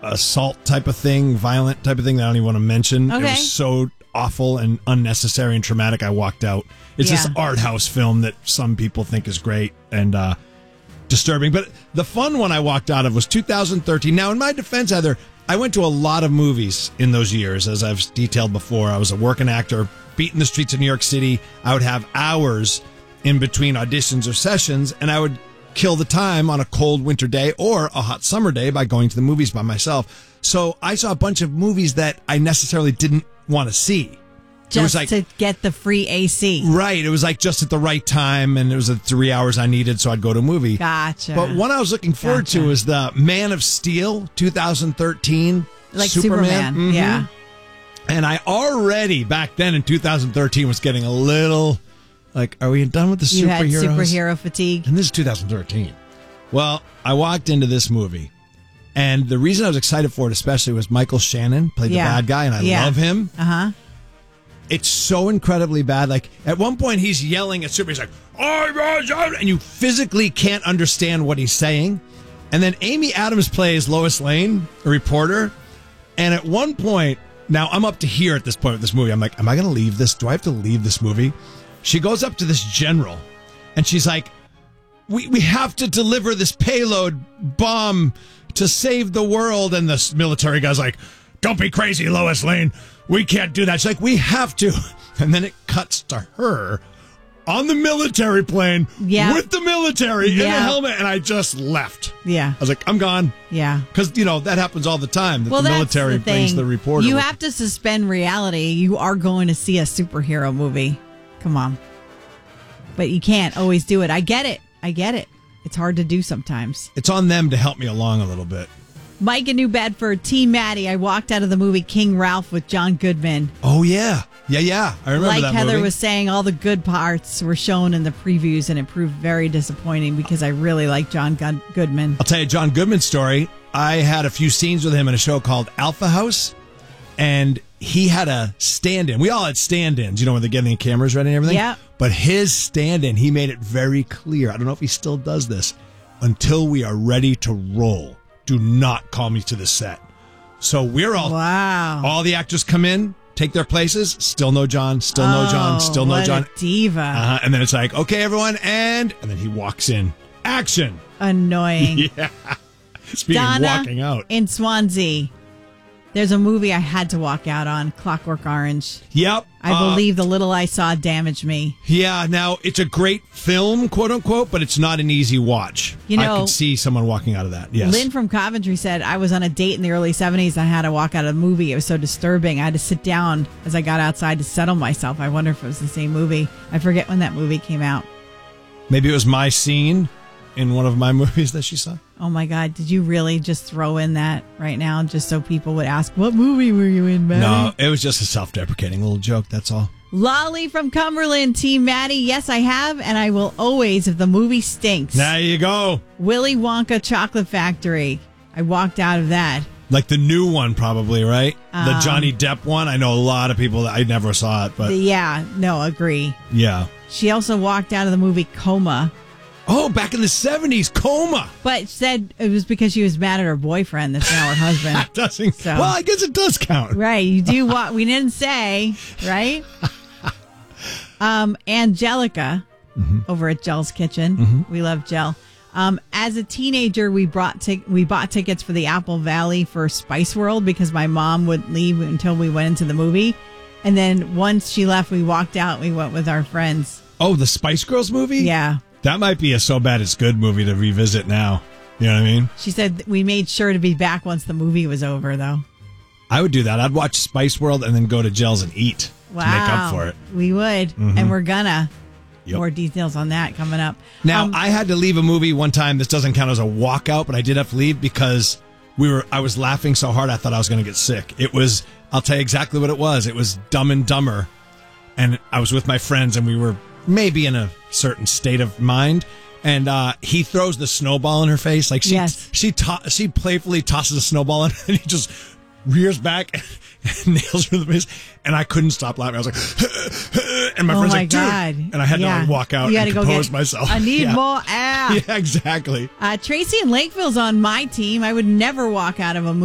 assault type of thing, violent type of thing that I don't even want to mention. Okay. It was so awful and unnecessary and traumatic. I walked out. It's this art house film that some people think is great and disturbing. But the fun one I walked out of was 2013. Now, in my defense, Heather, I went to a lot of movies in those years, as I've detailed before. I was a working actor, beating the streets of New York City. I would have hours in between auditions or sessions, and I would kill the time on a cold winter day or a hot summer day by going to the movies by myself. So I saw a bunch of movies that I necessarily didn't want to see. Just to get the free AC. Right. It was like just at the right time, and it was the 3 hours I needed, so I'd go to a movie. Gotcha. But one I was looking forward to was the Man of Steel 2013. Like Superman. Mm-hmm. Yeah. And I already, back then in 2013, was getting a little like, are we done with the superheroes? You had superhero fatigue. And this is 2013. Well, I walked into this movie, and the reason I was excited for it especially was Michael Shannon played the bad guy, and I love him. Uh-huh. It's so incredibly bad. Like, at one point, he's yelling at Superman. He's like, oh, and you physically can't understand what he's saying. And then Amy Adams plays Lois Lane, a reporter. And at one point, now I'm up to here at this point with this movie. I'm like, am I going to leave this? Do I have to leave this movie? She goes up to this general, and she's like, we have to deliver this payload bomb to save the world. And the military guy's like, don't be crazy, Lois Lane. We can't do that. She's like, we have to. And then it cuts to her on the military plane with the military in a helmet. And I just left. Yeah. I was like, I'm gone. Yeah. Because, that happens all the time. That the military brings the reporter. You have to suspend reality. You are going to see a superhero movie. Come on. But you can't always do it. I get it. It's hard to do sometimes. It's on them to help me along a little bit. Mike in New Bedford, Team Maddie. I walked out of the movie King Ralph with John Goodman. Oh, yeah. Yeah. I remember that movie. Like Heather was saying, all the good parts were shown in the previews, and it proved very disappointing because I really like John Goodman. I'll tell you John Goodman's story. I had a few scenes with him in a show called Alpha House, and he had a stand-in. We all had stand-ins, when they're getting the cameras ready and everything. Yeah. But his stand-in, he made it very clear. I don't know if he still does this. Until we are ready to roll, do not call me to the set. So we're all... Wow. All the actors come in, take their places. Still no John. Still no John. Still no John. What a diva. And then it's like, okay, everyone, and then he walks in. Action. Annoying. Yeah. Speaking of walking out. In Swansea, there's a movie I had to walk out on, Clockwork Orange. Yep. I believe the little I saw damaged me. Yeah, now, it's a great film, quote unquote, but it's not an easy watch. I could see someone walking out of that, yes. Lynn from Coventry said, I was on a date in the early 70s and I had to walk out of the movie. It was so disturbing. I had to sit down as I got outside to settle myself. I wonder if it was the same movie. I forget when that movie came out. Maybe it was my scene in one of my movies that she saw. Oh my God, did you really just throw in that right now just so people would ask, what movie were you in, Maddie? No, it was just a self-deprecating little joke, that's all. Lolly from Cumberland, Team Maddie. Yes, I have, and I will always if the movie stinks. There you go. Willy Wonka Chocolate Factory. I walked out of that. Like the new one, probably, right? The Johnny Depp one. I know a lot of people that I never saw it, but agree. Yeah. She also walked out of the movie Coma. Oh, back in the 70s, Coma. But said it was because she was mad at her boyfriend that's now her husband. That doesn't. So, well, I guess it does count. Right. You do what we didn't say, right? Angelica over at Gel's Kitchen. We love Gel. As a teenager, we bought tickets for the Apple Valley for Spice World because my mom wouldn't leave until we went into the movie. And then once she left, we walked out and we went with our friends. Oh, the Spice Girls movie? Yeah. That might be a So Bad It's Good movie to revisit now. You know what I mean? She said we made sure to be back once the movie was over, though. I would do that. I'd watch Spice World and then go to Gel's and eat to make up for it. We would. And we're gonna. Yep. More details on that coming up. Now, I had to leave a movie one time. This doesn't count as a walkout, but I did have to leave because I was laughing so hard I thought I was going to get sick. It was, I'll tell you exactly what it was. It was Dumb and Dumber. And I was with my friends and we were maybe in a certain state of mind. And he throws the snowball in her face. Like she playfully tosses a snowball and he just rears back and nails her in the face. And I couldn't stop laughing. I was like, and my friend's like, God. Dude. And I had to walk out and compose myself. I need more air. Yeah, exactly. Tracy in Lakeville's on my team. I would never walk out of a movie.